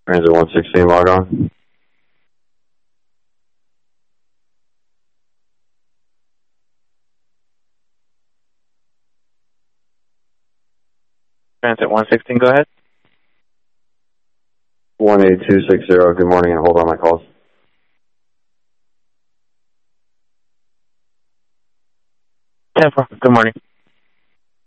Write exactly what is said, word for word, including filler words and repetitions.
Transit one sixteen, log on. Transit one sixteen, go ahead. one eight two six zero, good morning, and hold on my calls. ten four, good morning.